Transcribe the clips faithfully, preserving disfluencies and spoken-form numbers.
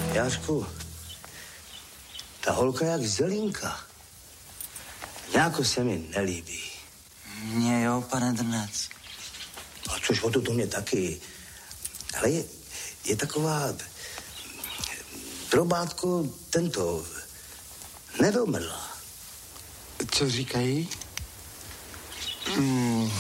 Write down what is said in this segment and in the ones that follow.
Jášku, ta holka jak zelínka. Nějako se mi nelíbí. Mně jo, pane Drnec. A což o to, to mě taky. Ale je, je taková drobátko tento nedomrla. Co říkají? Hmm.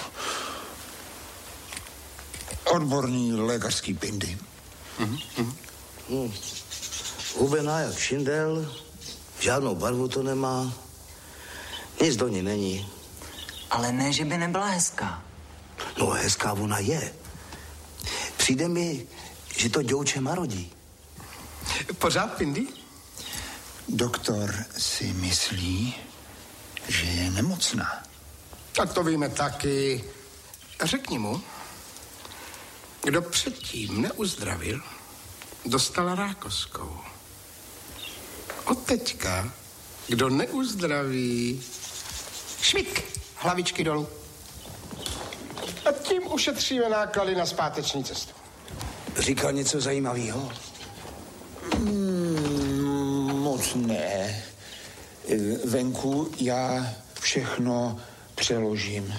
Odborný lékařský pindy. Mm-hmm. Hmm. Hubená jak šindel, žádnou barvu to nemá, nic do ní není. Ale ne, že by nebyla hezká. No, hezká ona je. Přijde mi, že to děvče marodí. Pořád pindy? Doktor si myslí, že je nemocná. Tak to víme taky. Řekni mu, kdo předtím neuzdravil, dostal rákoskou. Od teďka, kdo neuzdraví, švik, hlavičky dolů. A tím ušetříme náklady na zpáteční cestu. Říkal něco zajímavého? Mm, moc ne. Venku já všechno přeložím.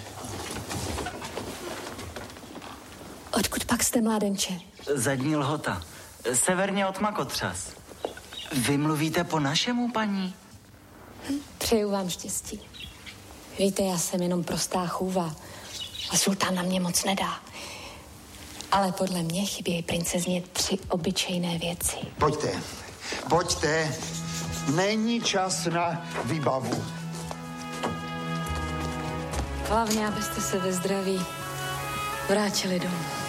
Odkud pak jste, mládenče? Zadní Lhota. Severně od Makotřas. Vy mluvíte po našemu, paní? Hm, přeju vám štěstí. Víte, já jsem jenom prostá chůva a sultán na mě moc nedá. Ale podle mě chybějí princezně tři obyčejné věci. Pojďte, pojďte. Není čas na výbavu. Hlavně, abyste se ve zdraví vrátili domů.